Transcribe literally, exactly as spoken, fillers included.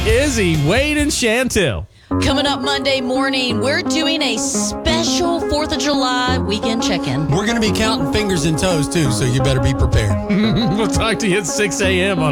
Izzy, Wade, and Chantel. Coming up Monday morning, we're doing a special fourth of July weekend check-in. We're going to be counting fingers and toes, too, so you better be prepared. We'll talk to you at six a.m. on